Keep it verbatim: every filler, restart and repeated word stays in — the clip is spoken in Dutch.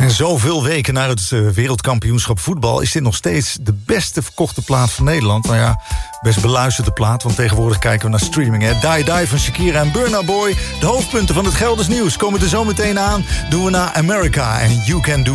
En zoveel weken na het uh, wereldkampioenschap voetbal is dit nog steeds de beste verkochte plaat van Nederland. Nou ja, best beluisterde plaat, want tegenwoordig kijken we naar streaming. Hè. Die Die van Shakira en Burna Boy. De hoofdpunten van het Gelders nieuws komen er zo meteen aan. Doen we naar America en You Can Do